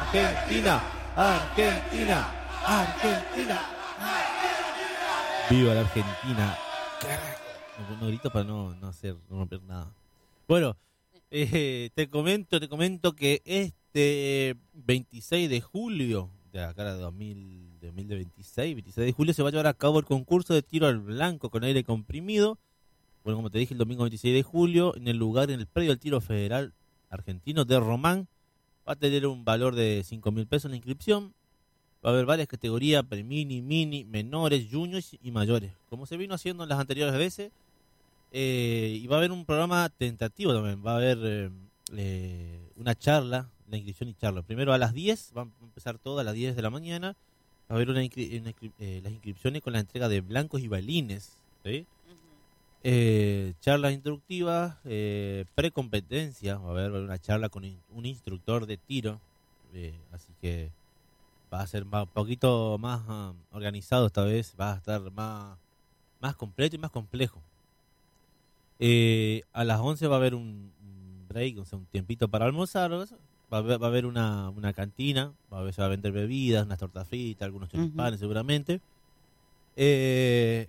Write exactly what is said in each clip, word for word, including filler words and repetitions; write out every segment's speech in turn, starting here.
Argentina, Argentina, Argentina. Viva la Argentina. No, no grito para no, no hacer, no romper nada. Bueno, eh, te comento, te comento que este veintiséis de julio, de acá de dos mil, de dos mil veintiséis, veintiséis de julio se va a llevar a cabo el concurso de tiro al blanco con aire comprimido. Bueno, como te dije, el domingo veintiséis de julio, en el lugar, en el predio del tiro federal argentino de Román, va a tener un valor de cinco mil pesos la inscripción. Va a haber varias categorías, pre-mini, mini, menores, juniors y mayores, como se vino haciendo en las anteriores veces. Eh, y va a haber un programa tentativo también, va a haber eh, eh, una charla, la inscripción y charla. Primero a las diez, va a empezar todo a las diez de la mañana, va a haber una, inscri- una inscri- eh, las inscripciones con la entrega de blancos y balines, ¿sí? Eh, charlas instructivas, eh, precompetencia, va a haber una charla con in- un instructor de tiro, eh, así que va a ser más- un poquito más uh, organizado esta vez, va a estar más, más completo y más complejo. Eh, a las once va a haber un, un break, o sea, un tiempito para almorzar, va a haber, va a haber una, una cantina, va a haber, se va a vender bebidas, unas tortas fritas, algunos choripanes uh-huh. seguramente. Eh,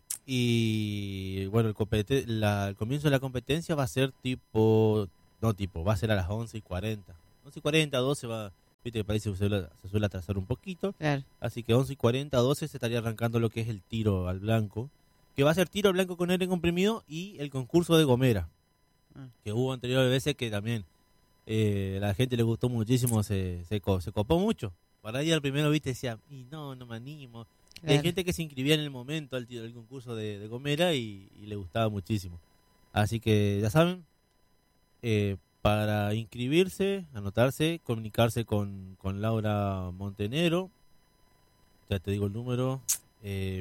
y bueno, el, compete- la, el comienzo de la competencia va a ser tipo, no tipo, va a ser a las once y cuarenta. once y cuarenta, doce va, viste que parece que se suele, se suele atrasar un poquito. Claro. Así que once y cuarenta, doce se estaría arrancando lo que es el tiro al blanco, que va a ser tiro al blanco con aire comprimido y el concurso de gomera, ah. que hubo anteriores veces que también eh, la gente le gustó muchísimo, se, se, se copó mucho. Para ir al primero, viste, decía, y no, no me animo. Claro. Hay gente que se inscribía en el momento al tiro del concurso de, de gomera y, y le gustaba muchísimo. Así que ya saben, eh, para inscribirse, anotarse, comunicarse con, con Laura Montenegro, ya te digo el número, eh,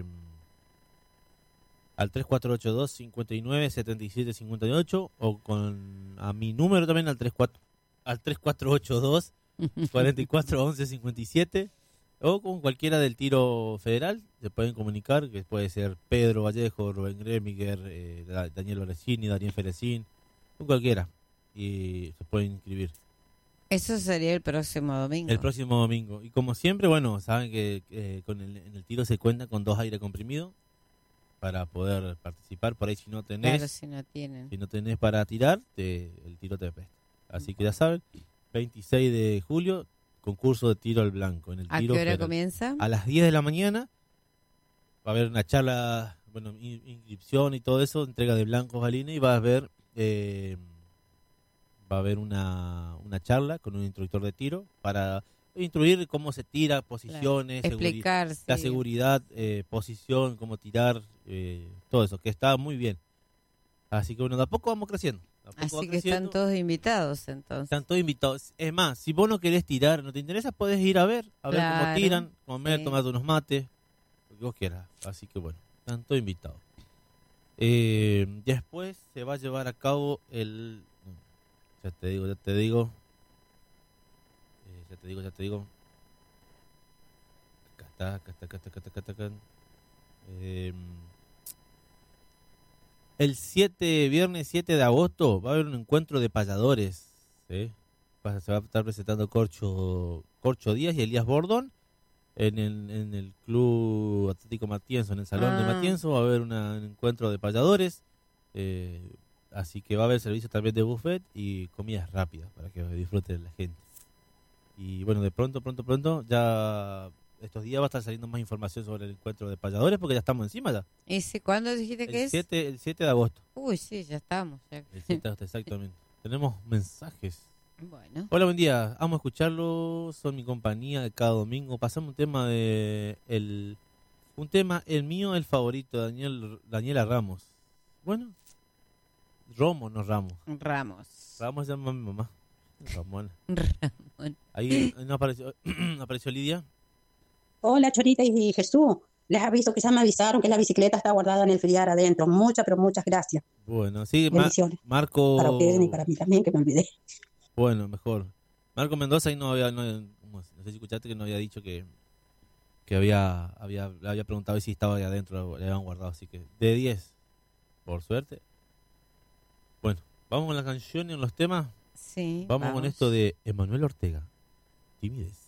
al tres cuatro ocho dos, cinco nueve, siete siete cinco ocho o con a mi número también al, al tres cuatro ocho dos, cuatro cuatro once cincuenta y siete o con cualquiera del tiro federal, se pueden comunicar, que puede ser Pedro Vallejo, Rubén Gremiger, eh, Daniel Orecini, Daniel Ferecín, con cualquiera, y se pueden inscribir. Eso sería el próximo domingo. El próximo domingo. Y como siempre, bueno, saben que eh, con el, en el tiro se cuenta con dos aire comprimidos para poder participar. Por ahí si no tenés, claro, si no tienen. Si no tenés para tirar, te, el tiro te presta. Así que ya saben, veintiséis de julio, concurso de tiro al blanco. En el ¿A tiro qué hora federal. comienza? A las diez de la mañana va a haber una charla, bueno, in, inscripción y todo eso, entrega de blancos balines, y va a haber eh, va a haber una, una charla con un instructor de tiro para instruir cómo se tira, posiciones, claro. Explicar, seguri- sí. la seguridad, eh, posición, cómo tirar, eh, todo eso, que está muy bien. Así que bueno, de a poco vamos creciendo. De a poco Así va que creciendo. están todos invitados entonces. Están todos invitados. Es más, si vos no querés tirar, no te interesa, podés ir a ver, a ver claro, cómo tiran, comer, sí. tomarte unos mates, lo que vos quieras. Así que bueno, están todos invitados. Eh, después se va a llevar a cabo el... Ya te digo, ya te digo. Eh, ya te digo, ya te digo. Acá está, acá está, acá está, acá está, acá está. Acá. Eh, el siete, viernes siete de agosto, va a haber un encuentro de payadores. ¿Sí? Se va a estar presentando Corcho, Corcho Díaz y Elías Bordón en el, en el Club Atlético Matienzo, en el Salón ah. de Matienzo. Va a haber una, un encuentro de payadores. Eh, así que va a haber servicio también de buffet y comidas rápidas para que disfruten la gente. Y bueno, de pronto, pronto, pronto, ya estos días va a estar saliendo más información sobre el encuentro de payadores porque ya estamos encima ya. ¿Y si, cuándo dijiste el que siete, es? El siete de agosto. Uy, sí, ya estamos. Ya. El siete de agosto, exactamente. Tenemos mensajes. Bueno. Hola, buen día. Amo escucharlo. Son mi compañía de cada domingo. Pasamos un tema de... el Un tema, el mío, el favorito, Daniel Daniela Ramos. Bueno... Romo, no Ramos. Ramos. Ramos llama a mi mamá. Ramón. Ramón. Ahí no apareció, apareció Lidia. Hola, Chorita y Jesús. Les aviso que ya me avisaron que la bicicleta está guardada en el friar adentro. Muchas, pero muchas gracias. Bueno, sí, bendiciones. Ma- Marco. Para ustedes y para mí también, que me olvidé. Bueno, mejor. Marco Mendoza y no había, no, no sé si escuchaste que no había dicho que que había, había, le había preguntado si estaba ahí adentro, le habían guardado, así que de diez, por suerte. Bueno, vamos con la canción y con los temas. Sí. Vamos, vamos. con esto de Emanuel Ortega, Timidez.